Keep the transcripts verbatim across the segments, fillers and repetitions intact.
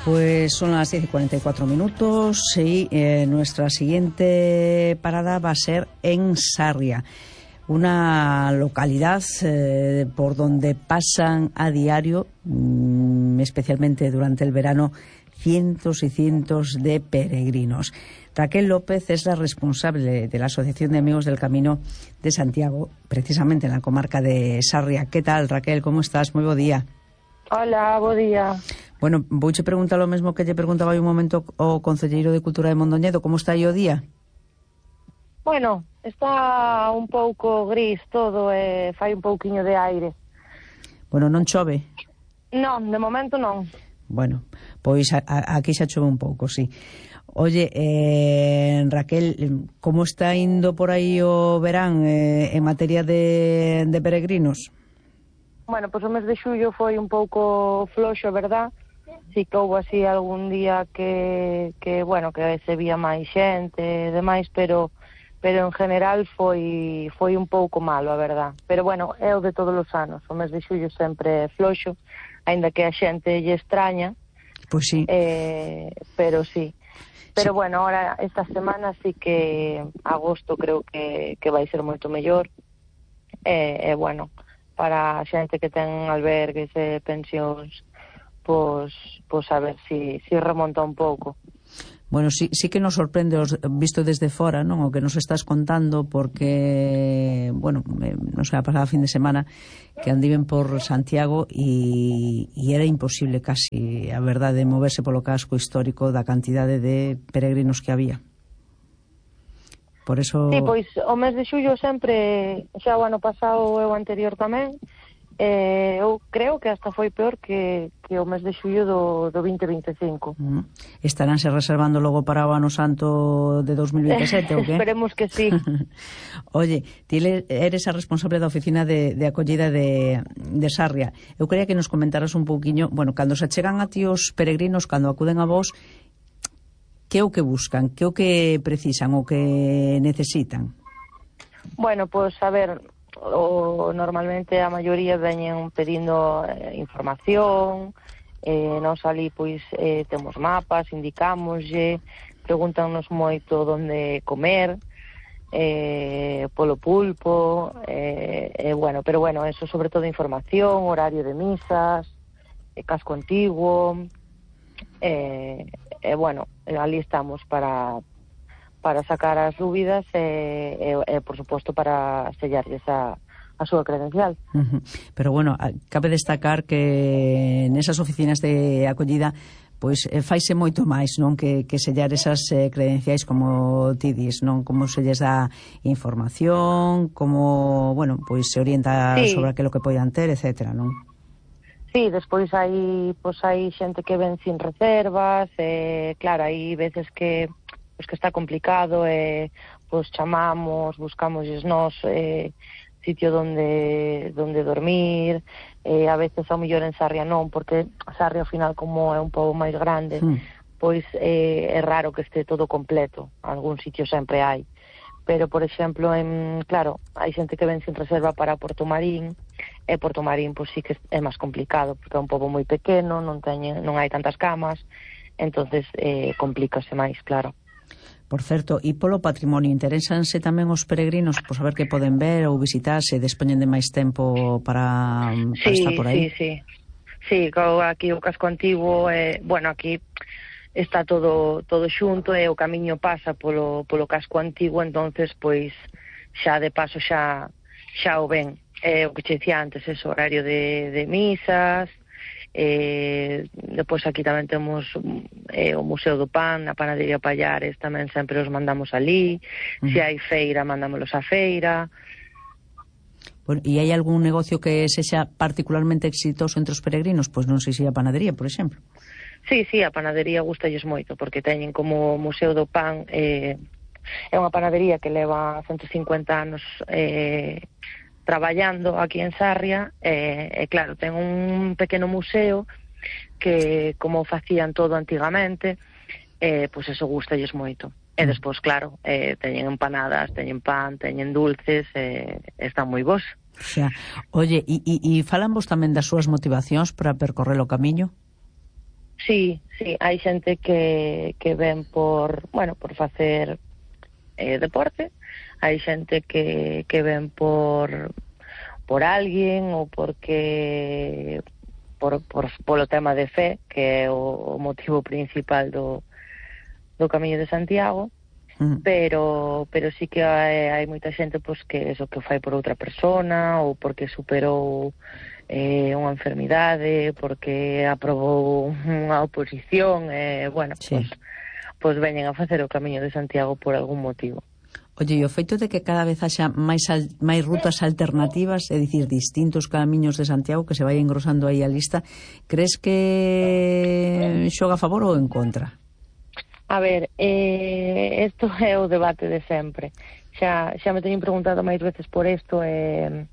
Pues son las diez y cuarenta y cuatro minutos y eh, nuestra siguiente parada va a ser en Sarria, una localidad eh, por donde pasan a diario, mmm, especialmente durante el verano, cientos y cientos de peregrinos. Raquel López es la responsable de la Asociación de Amigos del Camino de Santiago, precisamente en la comarca de Sarria. ¿Qué tal, Raquel? ¿Cómo estás? Muy buen día. Hola, bo día. Bueno, vouche preguntar lo mesmo que lle preguntaba hai un momento o Concelleiro de Cultura de Mondoñedo. Como está aí o día? Bueno, está un pouco gris todo e fai un pouquiño de aire. Bueno, non chove? Non, de momento non. Bueno, pois a, a, aquí xa chove un pouco, sí. Oye, eh, Raquel, como está indo por aí o verán eh, en materia de, de peregrinos? Bueno, pois o mes de xullo foi un pouco floxo, verdad? Si que houve así algún día que, que bueno, que se vía máis xente e demais, pero pero en general foi foi un pouco malo, a verdad. Pero bueno, é o de todos os anos, o mes de xullo sempre é floxo, aínda que a xente lle extraña. Pois sí. Eh, pero sí. Pero sí. bueno, ahora esta semana sí que agosto creo que, que vai ser moito mellor. E eh, eh, bueno, para a xente que ten albergues e pensións, pois, pois a ver si, si remonta un pouco. Bueno, sí, sí que nos sorprende os, visto desde fora, non? O que nos estás contando, porque, bueno, non sei, a pasada fin de semana que andiven por Santiago e, e era imposible casi, a verdade, moverse polo casco histórico da cantidade de peregrinos que había. Por eso... Sí, pois o mes de xullo sempre, xa o ano pasado e o anterior tamén, eh, eu creo que hasta foi peor que, que o mes de xullo do, do veinte vinte e cinco. Mm. Estaránse reservando logo para o ano santo de dos mil veintesete, ou que? Esperemos que sí. Oye, ti eres a responsable da oficina de, de acollida de, de Sarria. Eu quería que nos comentaras un pouquiño, bueno, cando se chegan a ti os peregrinos, cando acuden a vos, que é o que buscan, que é o que precisan, o que necesitan? Bueno, pois, a ver, o, normalmente a maioría veñen pedindo eh, información, eh, nos ali, pois, eh, temos mapas, indicámoslle, pregúntanos moito onde comer, eh, polo pulpo, eh, eh, bueno, pero bueno, eso sobre todo información, horario de misas, eh, casco antiguo, eh, e, eh, bueno, ali estamos para para sacar as dúbidas e, e, e por suposto, para sellarlles a, a súa credencial. Uh-huh. Pero, bueno, cabe destacar que nesas oficinas de acollida pois faise moito máis, non, que, que sellar esas eh, credenciais, como ti dis, non, como se lles dá información, como, bueno, pois se orienta sí. sobre aquilo que poidan ter, etcétera, non? Sí, despois hai, pois hai xente que ven sin reservas, e, claro, hai veces que pois que está complicado, e pois chamamos, buscamosles nós eh, sitio donde donde dormir, e a veces ao mellor en Sarria non, porque Sarria ao final, como é un pouco máis grande, mm. pois eh, é raro que este todo completo, algún sitio sempre hai. Pero, por exemplo, en, claro, hai xente que ven sin reserva para Porto Marín, e Porto Marín, pois sí que é máis complicado, porque é un pobo moi pequeno, non teñen, non hai tantas camas, entonces eh, complícase máis, claro. Por certo, e polo patrimonio, interesanse tamén os peregrinos por saber que poden ver ou visitar, se dispoñen de máis tempo para, para sí, estar por aí? Sí, sí, sí, aquí o casco antigo, eh, bueno, aquí está todo todo xunto e o camiño pasa polo polo casco antigo, entonces pois xa de paso xa xa o ven. Eh, o que che dicía antes, ese horario de, de misas, eh, depois aquí tamén temos eh, o Museo do Pan, a Panadería Pallares, tamén sempre os mandamos ali, uh-huh. Se hai feira, mandámolos á feira. Bueno, e hai algún negocio que sexa particularmente exitoso entre os peregrinos? Pois non sei se a panadería, por exemplo. Sí, sí, a panadería gustalles moito, porque teñen como o Museo do Pan, eh, é unha panadería que leva ciento cincuenta anos eh, traballando aquí en Sarria, e, eh, eh, claro, ten un pequeno museo que, como facían todo antigamente, eh, pois eso gustalles moito. E despois, claro, eh, teñen empanadas, teñen pan, teñen dulces, eh, están moi bons. Xa. Oye, e, e, e falan vos tamén das súas motivacións para percorrer o camiño? Sí, sí, hai xente que, que ven por, bueno, por facer eh, deporte, hai xente que, que ven por por alguén ou porque por, por polo tema de fe, que é o, o motivo principal do, do Camiño de Santiago. Uh-huh. pero pero sí que hai, hai moita xente pois que eso que fai por outra persona ou porque superou eh, unha enfermidade, porque aprobou unha oposición, eh, bueno, sí. pois, pois veñen a facer o Camiño de Santiago por algún motivo. Oye, e o feito de que cada vez haxa máis al, máis rutas alternativas, é dicir, distintos camiños de Santiago, que se vai engrosando aí a lista, crees que xoga a favor ou en contra? A ver, eh, isto é o debate de sempre. Xa, xa me teñen preguntado máis veces por isto, eh,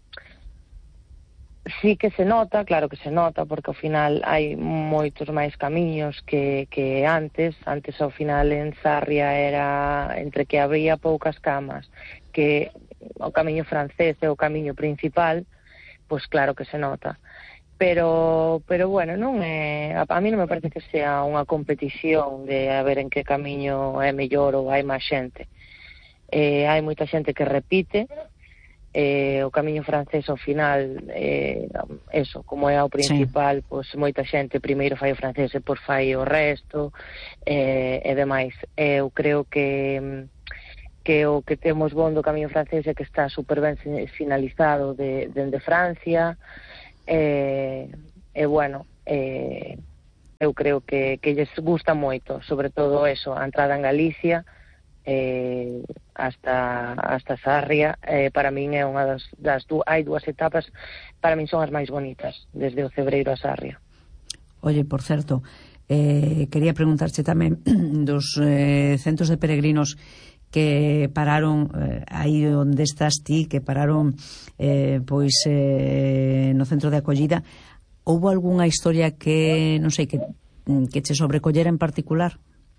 sí que se nota, claro que se nota, porque ao final hai moitos máis camiños que, que antes. Antes ao final en Sarria era entre que había poucas camas, que o camiño francés é o camiño principal, pois claro que se nota. Pero, pero bueno, non é, a, a mí non me parece que sea unha competición de a ver en que camiño é mellor ou hai máis xente. Eh, hai moita xente que repite, eh, o camiño francés ao final, eh, eso, como é o principal, sí. Pois moita xente primeiro fai o francés e por fai o resto, eh, e demais. Eu creo que que o que temos bon do camiño francés é que está super ben sinalizado de, dende Francia. E, e bueno, eh, eu creo que, que lles gusta moito, sobre todo eso, a entrada en Galicia eh, hasta hasta Sarria. Eh, para min é unha das, das du, hai dúas etapas, para min son as máis bonitas, desde o Cebreiro a Sarria. Oye, por certo, eh, quería preguntarche tamén dos eh, centros de peregrinos que pararon eh, aí onde estás ti, que pararon eh, pois eh, no centro de acollida. Houbo algunha historia que, non sei, que, que che sobrecollera en particular?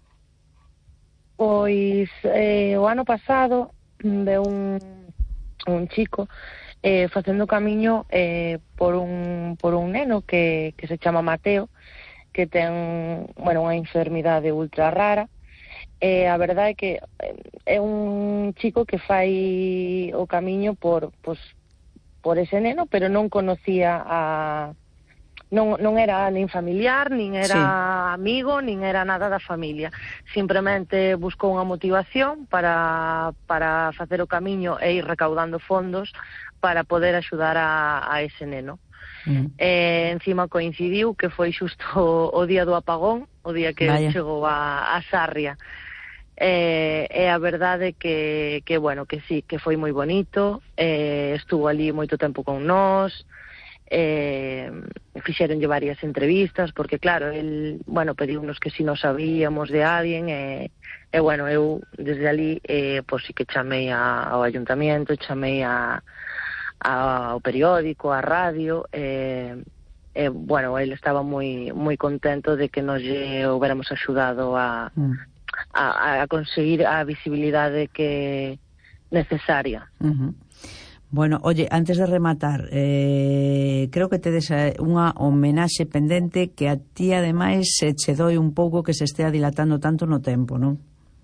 Pois eh, o ano pasado de un, un chico eh, facendo camiño eh, por un por un neno que, que se chama Mateo, que ten, bueno, unha enfermidade ultra rara. Eh, a verdade é que é un chico que fai o camiño por, pues, por ese neno, pero non conocía a... Non, non era nin familiar, nin era sí. amigo, nin era nada da familia. Simplemente buscou unha motivación para, para facer o camiño e ir recaudando fondos para poder axudar a, a ese neno. Mm. Eh, encima coincidiu que foi xusto o, o día do apagón, o día que Vaya. chegou a, a Sarria. Eh, e a verdade que, que, bueno, que sí, que foi moi bonito, eh, estuvo ali moito tempo con nós, eh, fixeronlle varias entrevistas, porque claro, el, bueno, pediunos que si nos sabíamos de alguén, e, e bueno, eu desde ali, eh, pois sí que chamei a, ao ayuntamiento, chamei a, a, ao periódico, a radio, e, e bueno, ele estaba moi moi contento de que nos lle houbéramos axudado a... Mm. A, a conseguir a visibilidade que necesaria. Uh-huh. Bueno, oye, antes de rematar, eh, creo que tedes unha homenaxe pendente que a ti ademais se che doi un pouco que se estea dilatando tanto no tempo, non?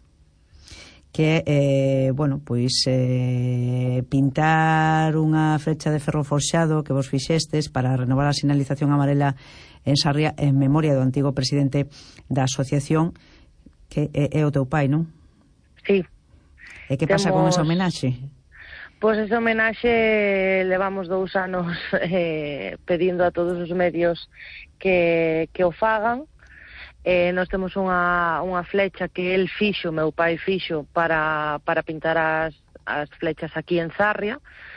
Que, eh, bueno, pois eh, pintar unha flecha de ferro forxado que vos fixestes para renovar a sinalización amarela en Sarria en memoria do antigo presidente da asociación, que é, é o teu pai, non? Sí. E que pasa Temos... con esa homenaxe? Pois esa homenaxe levamos dous anos eh, pedindo a todos os medios que, que o fagan. Eh, nós temos unha, unha flecha que el fixo, meu pai fixo, para, para pintar as, as flechas aquí en Sarria.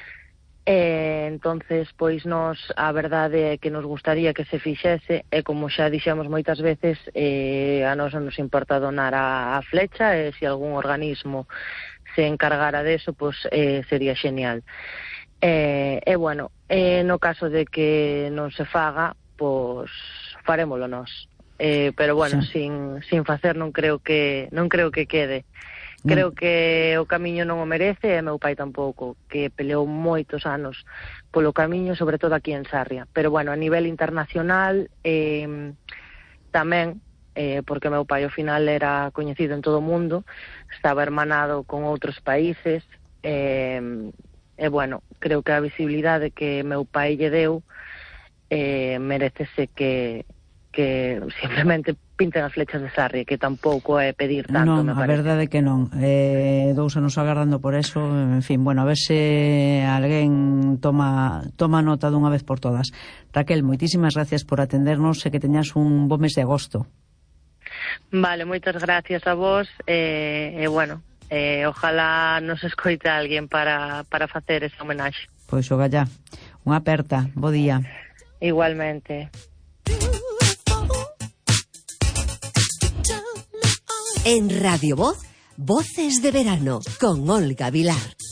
Eh, entonces, pois nos, a verdade é que nos gustaría que se fixese, e como xa dixemos moitas veces, eh, a nós non nos importa donar a, a flecha, e se algún organismo se encargara deso, pois eh, sería genial. E eh, eh, bueno, eh, no caso de que non se faga, pois farémolo nós. Eh, pero bueno, sí. sin, sin facer non creo que non creo que quede. Creo que o camiño non o merece, e meu pai tampouco, que peleou moitos anos polo camiño, sobre todo aquí en Sarria. Pero bueno, a nivel internacional eh, tamén eh, porque meu pai ao final era coñecido en todo o mundo, estaba hermanado con outros países, e, e bueno, creo que a visibilidade que meu pai lle deu eh, merecese que, que simplemente pinten as flechas de Sarria, que tampouco é pedir tanto, non, me a parece. verdade que non. Eh, dous anos agardando por eso, en fin, bueno, a ver se alguén toma toma nota dunha vez por todas. Raquel, moitísimas gracias por atendernos e que teñas un bo mes de agosto. Vale, moitas gracias a vos, e, e bueno, eh, ojalá nos escoite alguén para, para facer esa homenaxe. Pois o gallá. Unha aperta, bo día. Igualmente. En Radio Voz, Voces de Verano, con Olga Vilar.